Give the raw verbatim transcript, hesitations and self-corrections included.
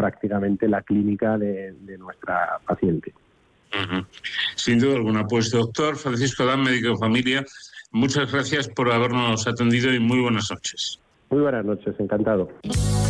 prácticamente la clínica de, de nuestra paciente. Uh-huh. Sin duda alguna. Pues doctor Francisco Adán, médico de familia, muchas gracias por habernos atendido y muy buenas noches. Muy buenas noches, encantado.